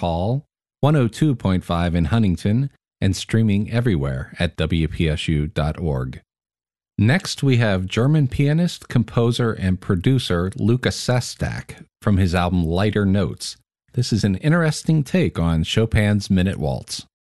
Hall, 102.5 in Huntington, and streaming everywhere at WPSU.org. Next, we have German pianist, composer, and producer Luca Sestak from his album Lighter Notes. This is an interesting take on Chopin's Minute Waltz.